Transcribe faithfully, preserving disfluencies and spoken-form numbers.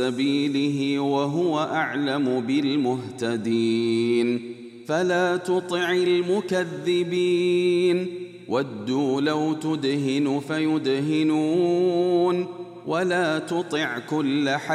سبيله وهو أعلم بالمهتدين فلا تطع المكذبين ودوا لو تدهن فيدهنون ولا تطع كل